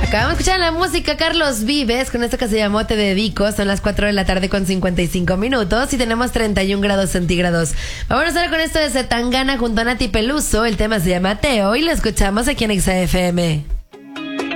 Acabamos de escuchar la música Carlos Vives con esto que se llamó Te Dedico. Son las 4 de la tarde con 55 minutos y tenemos 31 grados centígrados. Vamos a estar con esto de Zetangana junto a Nati Peluso. El tema se llama Teo y lo escuchamos aquí en XFM.